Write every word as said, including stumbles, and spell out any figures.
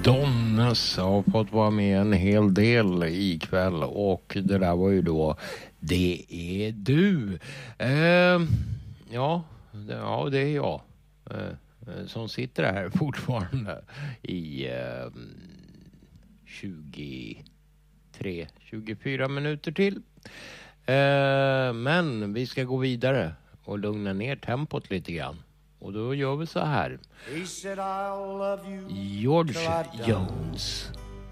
Donnes har fått vara med en hel del ikväll och det där var ju då Det är du. Eh, ja, det, ja, det är jag eh, som sitter här fortfarande i eh, tjugotre tjugofyra minuter till. Eh, men vi ska gå vidare och lugna ner tempot lite grann. Och då gör vi så här. George Jones.